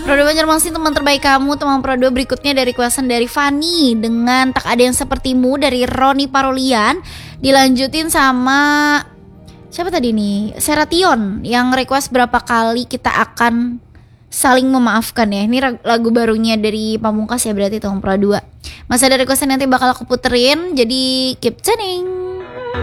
Prodo Banjarmasin teman terbaik kamu. Teman Prodo berikutnya dari requestan dari Fanny dengan Tak Ada Yang Sepertimu dari Roni Parolian. Dilanjutin sama siapa tadi nih? Seration yang request berapa kali kita akan saling memaafkan ya. Ini lagu barunya dari Pamungkas ya berarti Teman Pro 2. Masih ada requestan nanti bakal aku puterin. Jadi keep tuning.